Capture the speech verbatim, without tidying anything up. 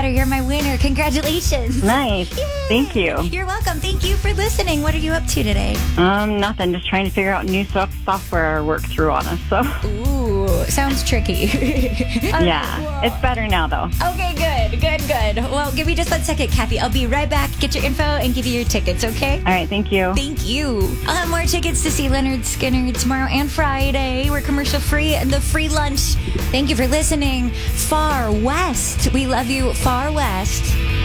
better. You're my winner. Congratulations. Nice. Yay. Thank you. You're welcome. Thank you for listening. What are you up to today? Um, nothing. Just trying to figure out new stuff, software I work through on us. So. Ooh, sounds tricky. Yeah, well, it's better now, though. Okay, good, good, good. Well, give me just one second, Kathy. I'll be right back. Get your info and give you your tickets, okay? All right, thank you. Thank you. I'll have more tickets to see Leonard Skinner tomorrow and Friday. We're commercial free and the free lunch. Thank you for listening. Far West. We love you, Far West.